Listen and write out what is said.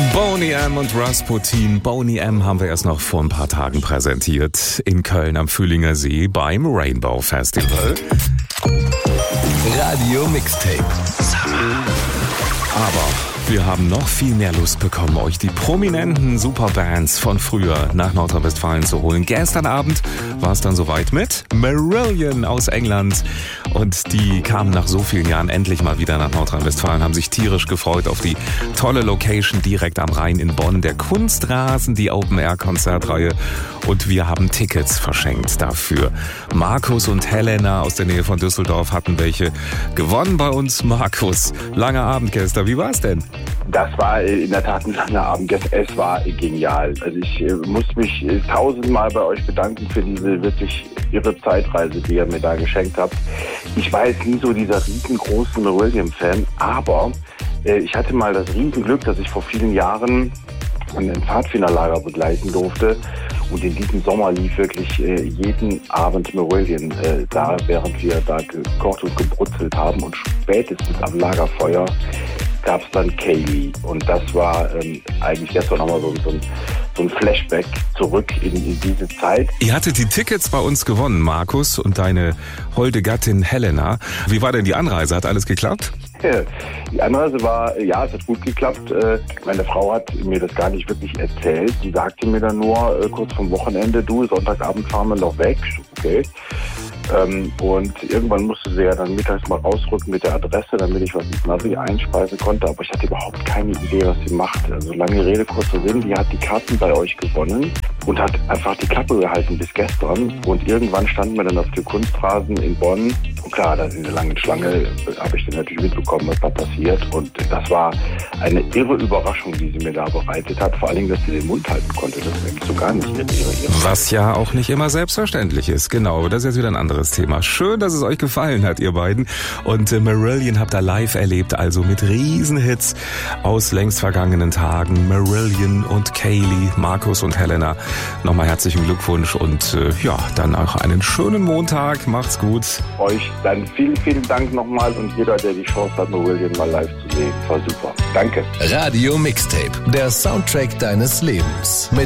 Boney M und Rasputin. Boney M haben wir erst noch vor ein paar Tagen präsentiert in Köln am Fühlinger See beim Rainbow Festival. Radio Mixtape. Aber wir haben noch viel mehr Lust bekommen, euch die prominenten Superbands von früher nach Nordrhein-Westfalen zu holen. Gestern Abend war es dann soweit mit Marillion aus England. Und die kamen nach so vielen Jahren endlich mal wieder nach Nordrhein-Westfalen, haben sich tierisch gefreut auf die tolle Location direkt am Rhein in Bonn, der Kunstrasen, die Open-Air-Konzertreihe. Und wir haben Tickets verschenkt dafür. Markus und Helena aus der Nähe von Düsseldorf hatten welche gewonnen bei uns. Markus, langer Abend gestern. Wie war's denn? Das war in der Tat ein langer Abend. Es war genial. Also ich muss mich tausendmal bei euch bedanken für diese wirklich irre Zeitreise, die ihr mir da geschenkt habt. Ich war jetzt nie so dieser riesengroße Marillion-Fan, aber ich hatte mal das Riesenglück, dass ich vor vielen Jahren ein Pfadfinderlager begleiten durfte. Und in diesem Sommer lief wirklich jeden Abend Marillion da, während wir da gekocht und gebrutzelt haben. Und spätestens am Lagerfeuer gab es dann Kaylee. Und das war eigentlich gestern nochmal so ein Flashback zurück in diese Zeit. Ihr hattet die Tickets bei uns gewonnen, Markus und deine holde Gattin Helena. Wie war denn die Anreise? Hat alles geklappt? Die Anreise war, ja, es hat gut geklappt. Meine Frau hat mir das gar nicht wirklich erzählt. Sie sagte mir dann nur kurz vom Wochenende, du, Sonntagabend fahren wir noch weg. Okay. Und irgendwann musste sie ja dann mittags mal rausrücken mit der Adresse, damit ich was ins Navi einspeisen konnte. Aber ich hatte überhaupt keine Idee, was sie macht. Also lange Rede, kurzer Sinn. Die hat die Karten bei euch gewonnen und hat einfach die Klappe gehalten bis gestern. Und irgendwann standen wir dann auf dem Kunstrasen in Bonn. Und klar, da in der langen Schlange habe ich dann natürlich mitbekommen, was da passiert. Und das war eine irre Überraschung, die sie mir da bereitet hat. Vor allen Dingen, dass sie den Mund halten konnte. Das ist nämlich so gar nicht irre. Was ja auch nicht immer selbstverständlich ist. Genau, das ist jetzt wieder ein anderes Thema. Schön, dass es euch gefallen hat, ihr beiden. Und Marillion habt ihr live erlebt, also mit Riesenhits aus längst vergangenen Tagen. Marillion und Kaylee, Markus und Helena. Nochmal herzlichen Glückwunsch und ja, dann auch einen schönen Montag. Macht's gut. Euch dann vielen, vielen Dank nochmal und jeder, der die Chance hat, Marillion mal live zu sehen, war super. Danke. Radio Mixtape, der Soundtrack deines Lebens.